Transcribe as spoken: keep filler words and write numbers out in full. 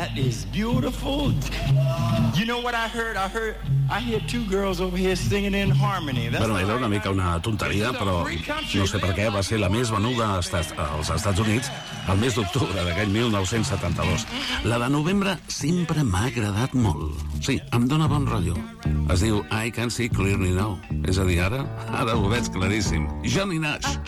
That is beautiful. You know what I heard? I heard I hear two girls over here singing in harmony. That's bueno, era una mica una tonteria, però no sé per què va ser la més venuda als Estats Units el mes d'octubre d'aquell mil nou-cents setanta-dos. La de novembre sempre m'ha agradat molt. Sí, em dóna bon rotllo. Es diu I Can See Clearly Now. És a dir, ara, ara ho veig claríssim. Johnny Nash.